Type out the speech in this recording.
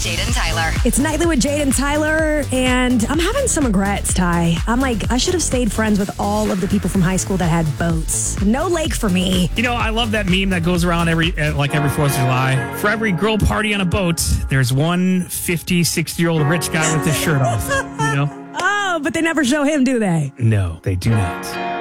Jade and Tyler. It's Nightly with Jade and Tyler, and I'm having some regrets, Ty. I'm like, I should have stayed friends with all of the people from high school that had boats. No lake for me. You know, I love that meme that goes around every 4th of July. For every girl party on a boat, there's one 50, 60-year-old rich guy with his shirt off. You know? Oh, but they never show him, do they? No, they do not.